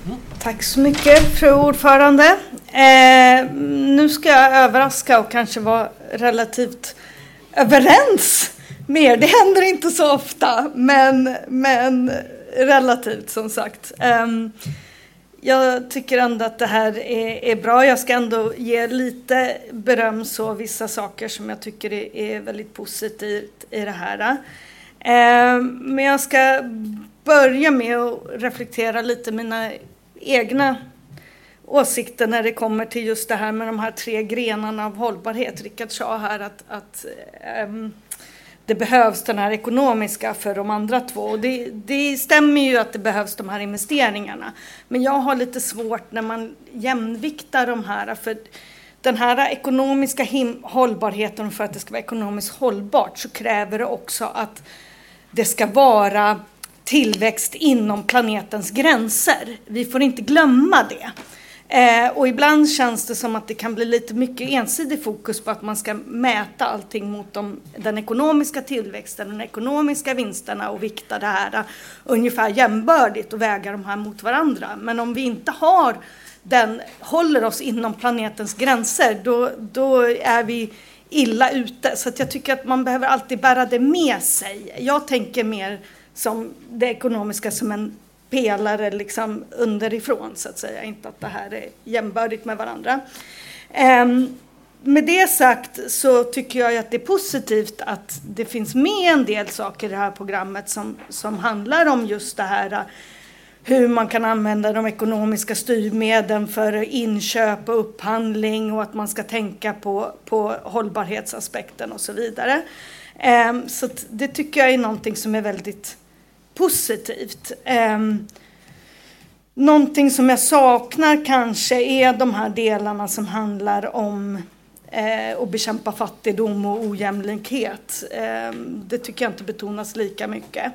Tack så mycket, fru ordförande. Nu ska jag överraska och kanske vara relativt överens med er. Det händer inte så ofta, men relativt som sagt. Jag tycker ändå att det här är bra. Jag ska ändå ge lite beröm så vissa saker som jag tycker är väldigt positivt i det här. Men jag ska börja med att reflektera lite mina egna åsikter när det kommer till just det här med de här 3 grenarna av hållbarhet. Rickard sa här att det behövs den här ekonomiska för de andra 2. Och det stämmer ju att det behövs de här investeringarna. Men jag har lite svårt när man jämviktar de här. För den här ekonomiska hållbarheten, för att det ska vara ekonomiskt hållbart, så kräver det också att det ska vara tillväxt inom planetens gränser. Vi får inte glömma det. Och ibland känns det som att det kan bli lite mycket ensidig fokus på att man ska mäta allting mot den ekonomiska tillväxten, de ekonomiska vinsterna och vikta det här ungefär jämbördigt och väga de här mot varandra. Men om vi inte håller oss inom planetens gränser, då är vi illa ute. Så att jag tycker att man behöver alltid bära det med sig. Jag tänker mer som det ekonomiska som en pelare liksom underifrån, så att säga. Inte att det här är jämbördigt med varandra. Med det sagt så tycker jag att det är positivt att det finns med en del saker i det här programmet som handlar om just det här, hur man kan använda de ekonomiska styrmedlen för inköp och upphandling, och att man ska tänka på hållbarhetsaspekten och så vidare. Så det tycker jag är någonting som är väldigt positivt. Någonting som jag saknar kanske är de här delarna som handlar om att bekämpa fattigdom och ojämlikhet. Det tycker jag inte betonas lika mycket.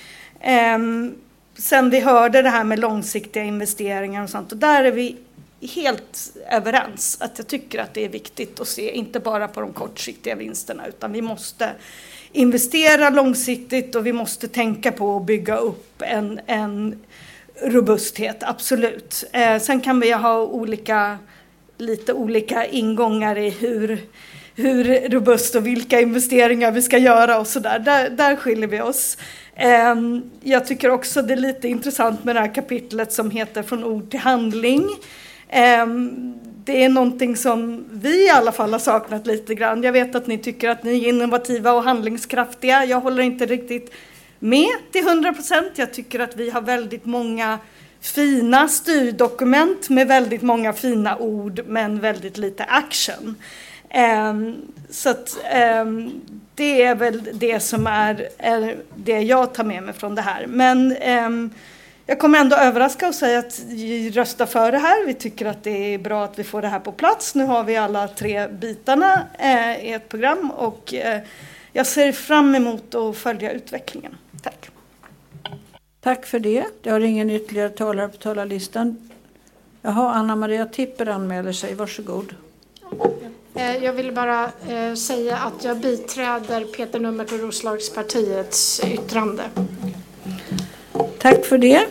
Sen vi hörde det här med långsiktiga investeringar och sånt, och där är vi helt överens att jag tycker att det är viktigt att se inte bara på de kortsiktiga vinsterna, utan vi måste investera långsiktigt och vi måste tänka på att bygga upp en robusthet, absolut. Sen kan vi ha lite olika ingångar i hur robust och vilka investeringar vi ska göra och sådär. Där skiljer vi oss. Jag tycker också det är lite intressant med det här kapitlet som heter Från ord till handling. Det är någonting som vi i alla fall har saknat lite grann. Jag vet att ni tycker att ni är innovativa och handlingskraftiga. Jag håller inte riktigt med till 100%. Jag tycker att vi har väldigt många fina styrdokument med väldigt många fina ord men väldigt lite action. Så att det är väl det som är det jag tar med mig från det här. Men jag kommer ändå överraska och säga att vi röstar för det här. Vi tycker att det är bra att vi får det här på plats. Nu har vi alla 3 bitarna i ett program och jag ser fram emot att följa utvecklingen. Tack. Tack för det. Jag har ingen ytterligare talare på talarlistan. Jaha, Anna-Maria Tipper anmäler sig. Varsågod. Jag vill bara säga att jag biträder Peter Nummert och Roslagspartiets yttrande. Tack för det.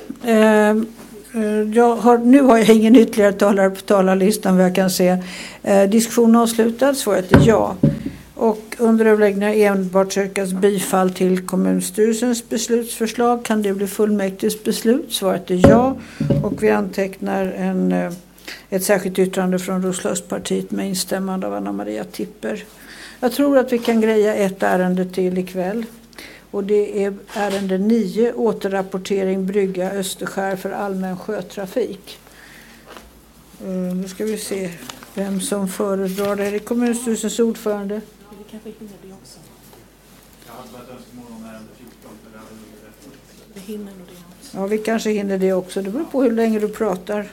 Nu har jag ingen ytterligare talare på talarlistan vad jag kan se. Diskussionen avslutad. Svaret är ja. Och under överläggningar enbart sökas bifall till kommunstyrelsens beslutsförslag. Kan det bli fullmäktiges beslut? Svaret är ja. Och vi antecknar ett särskilt yttrande från Roslagspartiet med instämmande av Anna-Maria Tipper. Jag tror att vi kan greja ett ärende till ikväll. Och det är ärende 9, återrapportering brygga Österskär för allmän sjötrafik. Nu ska vi se vem som föredrar det. Är det kommunstyrelsens ordförande? Vi kanske hinner det också. Jag hade ett önskemål om ärende 14. Det hinner nog det också. Ja, vi kanske hinner det också. Det beror på hur länge du pratar.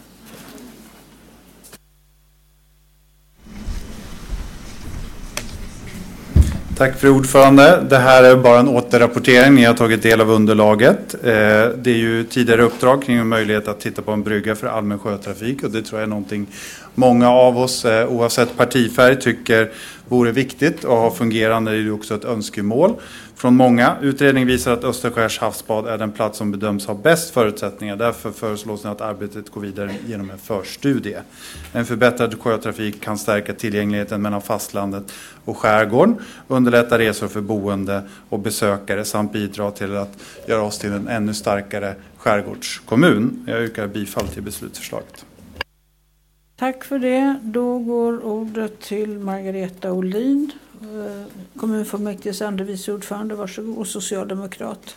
Tack för ordförande. Det här är bara en återrapportering. Ni har tagit del av underlaget. Det är ju tidigare uppdrag kring en möjlighet att titta på en brygga för allmän sjötrafik. Och det tror jag är någonting många av oss oavsett partifärg tycker vore viktigt och ha fungerande. Det är ju också ett önskemål från många. Utredningen visar att Österskärs havsbad är den plats som bedöms ha bäst förutsättningar. Därför föreslås att arbetet går vidare genom en förstudie. En förbättrad sjötrafik kan stärka tillgängligheten mellan fastlandet och skärgården, underlätta resor för boende och besökare samt bidra till att göra oss till en ännu starkare skärgårdskommun. Jag yrkar bifall till beslutsförslaget. Tack för det. Då går ordet till Margareta Olin, kommunfullmäktiges andre vice ordförande, varsågod, och socialdemokrat.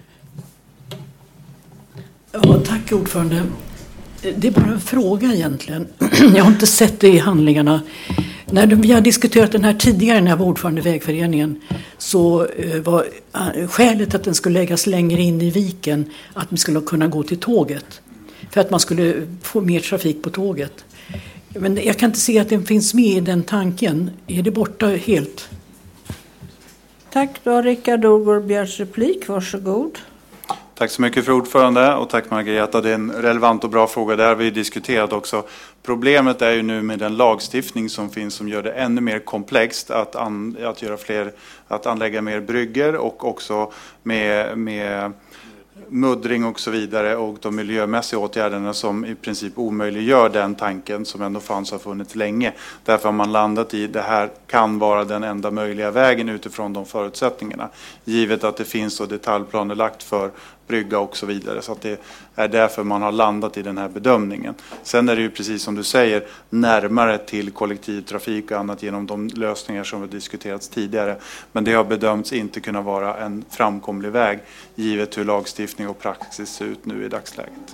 Ja, tack ordförande. Det är bara en fråga egentligen. Jag har inte sett det i handlingarna. När vi har diskuterat den här tidigare när jag var ordförande i vägföreningen, så var skälet att den skulle läggas längre in i viken att vi skulle kunna gå till tåget. För att man skulle få mer trafik på tåget. Men jag kan inte se att den finns med i den tanken. Är det borta helt? Tack, då har Rickard Orgård begärt replik. Varsågod. Tack så mycket för ordförande och tack Margareta. Det är en relevant och bra fråga. Det har vi diskuterat också. Problemet är ju nu med den lagstiftning som finns som gör det ännu mer komplext att anlägga mer brygger och också med muddring och så vidare och de miljömässiga åtgärderna som i princip omöjliggör den tanken som ändå har funnits länge. Därför har man landat i det här kan vara den enda möjliga vägen utifrån de förutsättningarna. Givet att det finns så detaljplaner lagt för brygga och så vidare. Så att det är därför man har landat i den här bedömningen. Sen är det ju precis som du säger närmare till kollektivtrafik och annat genom de lösningar som har diskuterats tidigare. Men det har bedömts inte kunna vara en framkomlig väg givet hur lagstiftning och praxis ser ut nu i dagsläget.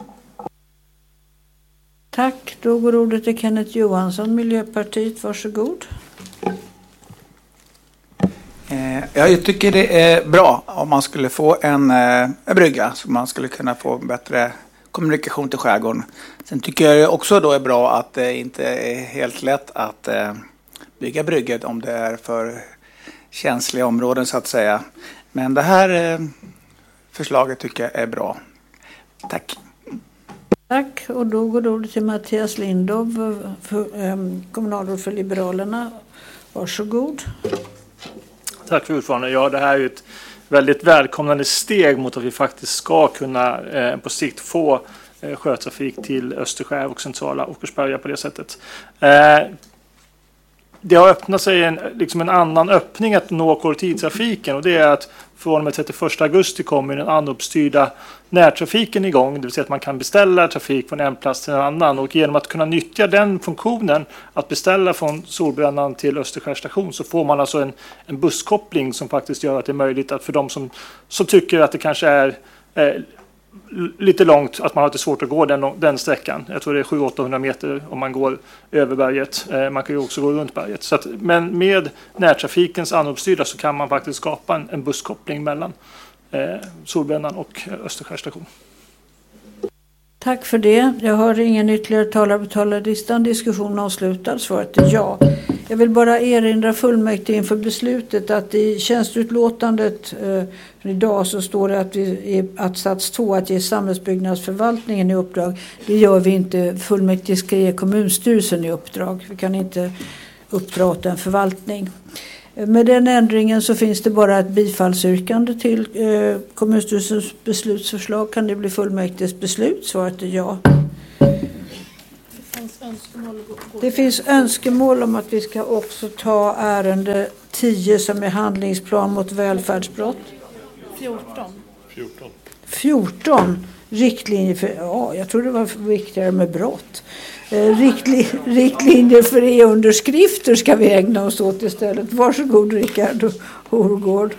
Tack, då går ordet till Kenneth Johansson, Miljöpartiet. Varsågod. Jag tycker det är bra om man skulle få en brygga så man skulle kunna få bättre kommunikation till skärgården. Sen tycker jag också då är bra att det inte är helt lätt att bygga brygget om det är för känsliga områden så att säga. Men det här förslaget tycker jag är bra. Tack. Tack, och då går ordet till Mattias Lindov, kommunalråd för Liberalerna. Varsågod. Tack för ordförande. Ja, det här är ju ett väldigt välkomnande steg mot att vi faktiskt ska kunna på sikt få sjötrafik till Österskär och centrala Åkersberga på det sättet. Det har öppnat sig en annan öppning att nå kollektivtrafiken och det är att från och med 31 augusti kommer den anuppstyrda närtrafiken igång, det vill säga att man kan beställa trafik från en plats till en annan och genom att kunna nyttja den funktionen att beställa från Solbrännan till Österskärs station så får man alltså en busskoppling som faktiskt gör att det är möjligt att för de som tycker att det kanske är lite långt, att man har lite svårt att gå den sträckan. Jag tror det är 700-800 meter om man går över berget. Man kan ju också gå runt berget. Så att, men med närtrafikens anuppstyrda så kan man faktiskt skapa en busskoppling mellan Solbrännan och Österskärs station. Tack för det. Jag har ingen ytterligare talare på talarlistan. Diskussionen avslutad. Svaret är ja. Jag vill bara erinra fullmäktige inför beslutet att i tjänstutlåtandet idag så står det att att sats 2 att ge samhällsbyggnadsförvaltningen i uppdrag. Det gör vi inte. Fullmäktige ska ge kommunstyrelsen i uppdrag. Vi kan inte uppdra åt en förvaltning. Med den ändringen så finns det bara ett bifallsyrkande till kommunstyrelsens beslutsförslag. Kan det bli fullmäktiges beslut? Svaret är ja. Det finns önskemål om att vi ska också ta ärende 10 som är handlingsplan mot välfärdsbrott. 14. Riktlinjer för, jag tror det var viktigare med brott. Riktlinjer för e-underskrifter ska vi ägna oss åt istället. Varsågod Rickard Orgård.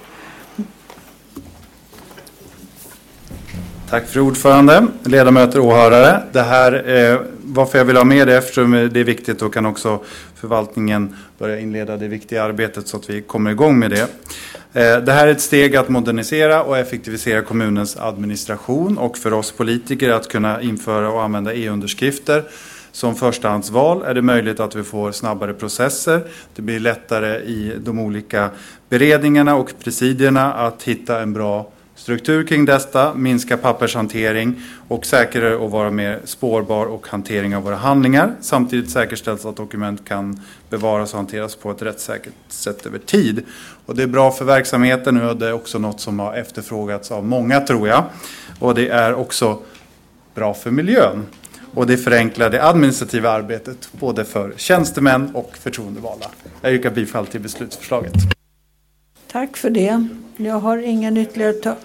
Tack för ordförande, ledamöter och åhörare. Det här är varför jag vill ha med det eftersom det är viktigt och kan också förvaltningen börja inleda det viktiga arbetet så att vi kommer igång med det. Det här är ett steg att modernisera och effektivisera kommunens administration och för oss politiker att kunna införa och använda e-underskrifter. Som förstahandsval är det möjligt att vi får snabbare processer. Det blir lättare i de olika beredningarna och presidierna att hitta en bra struktur kring detta, minska pappershantering och säkrare och vara mer spårbar och hantering av våra handlingar. Samtidigt säkerställs att dokument kan bevaras och hanteras på ett rättssäkert sätt över tid. Och det är bra för verksamheten och det är också något som har efterfrågats av många, tror jag. Och det är också bra för miljön. Och det förenklar det administrativa arbetet både för tjänstemän och förtroendevalda. Jag yrkar bifall till beslutsförslaget. Tack för det. Jag har ingen ytterligare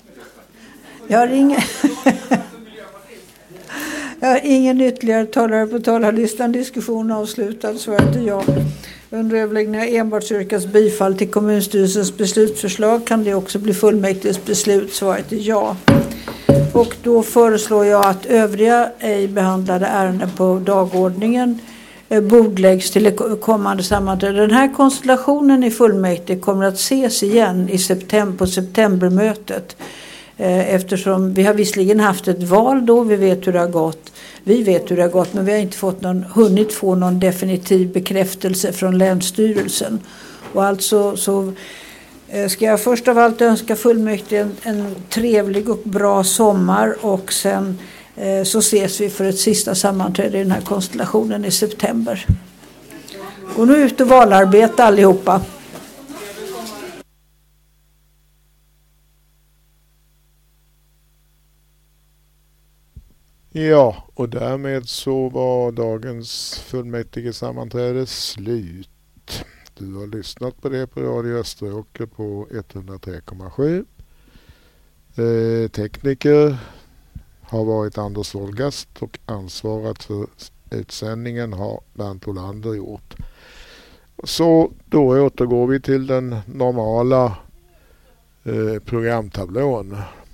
Jag har ingen ytterligare talare på talarlistan. Diskussion avslutad. Svaret är ja. Under överläggningar enbart yrkas bifall till kommunstyrelsens beslutsförslag. Kan det också bli fullmäktiges beslut? Svaret är ja. Och då föreslår jag att övriga ej behandlade ärenden på dagordningen bordläggs till kommande sammanträde. Den här konstellationen i fullmäktige kommer att ses igen på septembermötet. Eftersom vi har visserligen haft ett val då, vi vet hur det har gått, men vi har inte hunnit få någon definitiv bekräftelse från Länsstyrelsen. Och alltså så ska jag först av allt önska fullmäktige en trevlig och bra sommar, och sen så ses vi för ett sista sammanträde i den här konstellationen i september. Och nu ut och valarbeta allihopa. Ja, och därmed så var dagens fullmäktigesammanträde slut. Du har lyssnat på det på Radio Österåker på 103,7. Tekniker har varit Anders Wolgast och ansvarat för utsändningen har Bernt Olander gjort. Så då återgår vi till den normala programtablån.